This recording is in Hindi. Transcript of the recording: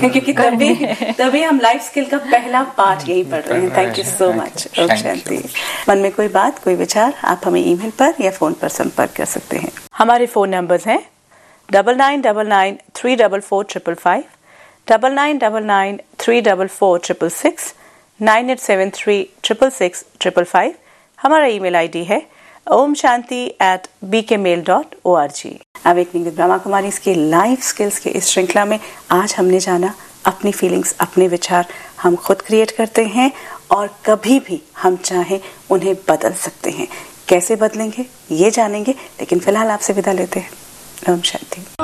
क्योंकि तभी हम लाइफ स्किल का पहला पार्ट यही पढ़ रहे हैं। Thank you so much. Om Shanti. मन में कोई बात, कोई विचार, आप हमें ईमेल पर या फोन पर संपर्क कर सकते हैं। हमारे फोन नंबर्स हैं 9999344555, 9999344666, 9873666555। हमारा ईमेल आईडी है omshanti@bkmail.org। Awakening with Brahma Kumari के लाइफ स्किल्स के इस श्रृंखला में आज हमने जाना अपनी फीलिंग्स, अपने विचार हम खुद क्रिएट करते हैं और कभी भी हम चाहें उन्हें बदल सकते हैं। कैसे बदलेंगे ये जानेंगे, लेकिन फिलहाल आपसे विदा लेते हैं। ओम शांति।